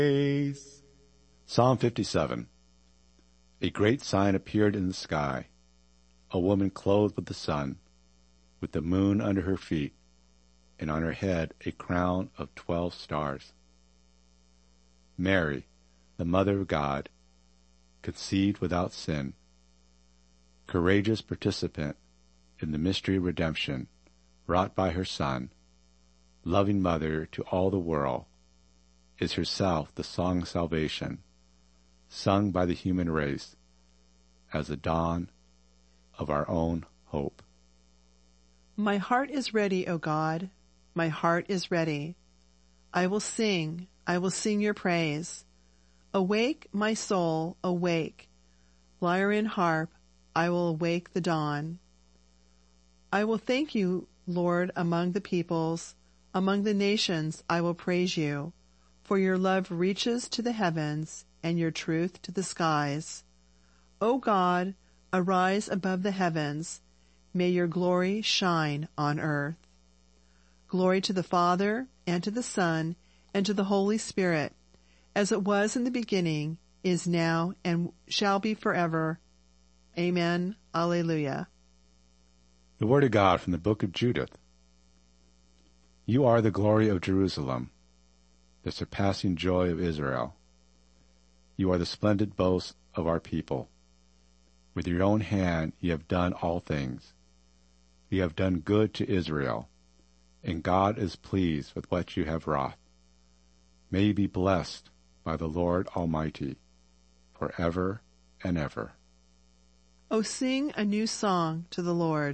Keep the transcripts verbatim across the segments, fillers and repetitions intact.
praise. Psalm fifty-seven. A great sign appeared in the sky, a woman clothed with the sun, with the moon under her feet, and on her head a crown of twelve stars. Mary, the Mother of God, conceived without sin, courageous participant in the mystery of redemption wrought by her Son, loving mother to all the world, is herself the song of salvation, sung by the human race as the dawn of our own hope. My heart is ready, O God, my heart is ready. I will sing, I will sing your praise. Awake, my soul, awake. Lyre and harp, I will awake the dawn. I will thank you, Lord, among the peoples. Among the nations I will praise you, for your love reaches to the heavens and your truth to the skies. O God, arise above the heavens. May your glory shine on earth. Glory to the Father, and to the Son, and to the Holy Spirit, as it was in the beginning, is now, and shall be forever. Amen. Alleluia. The Word of God from the book of Judith. You are the glory of Jerusalem, the surpassing joy of Israel. You are the splendid boast of our people. With your own hand you have done all things. You have done good to Israel, and God is pleased with what you have wrought. May you be blessed by the Lord Almighty, forever and ever. O sing a new song to the Lord.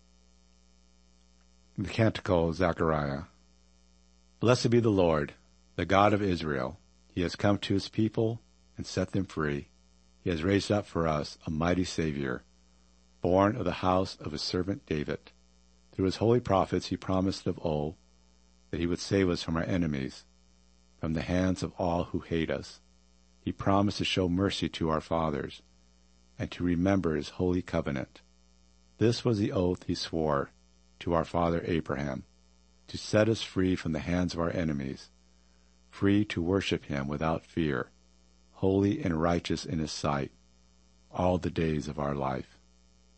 The Canticle of Zechariah. Blessed be the Lord, the God of Israel. He has come to his people and set them free. He has raised up for us a mighty Savior, born of the house of his servant David. Through his holy prophets he promised of old that he would save us from our enemies, from the hands of all who hate us. He promised to show mercy to our fathers, and to remember his holy covenant. This was the oath he swore to our father Abraham, to set us free from the hands of our enemies, free to worship him without fear, holy and righteous in his sight, all the days of our life.